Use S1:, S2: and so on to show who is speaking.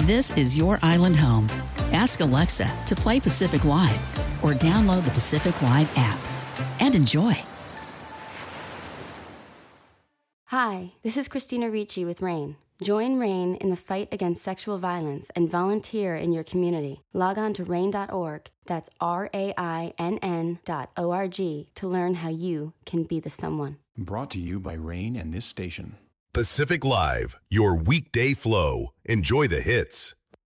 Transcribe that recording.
S1: This is your island home. Ask Alexa to play Pacific Live or download the Pacific Live app and enjoy.
S2: Hi, this is Christina Ricci with RAIN. Join RAIN in the fight against sexual violence and volunteer in your community. Log on to RAIN.org, that's RAINN.org, to learn how you can be the someone.
S3: Brought to you by RAIN and this station.
S4: Pacific Live, your weekday flow. Enjoy the hits.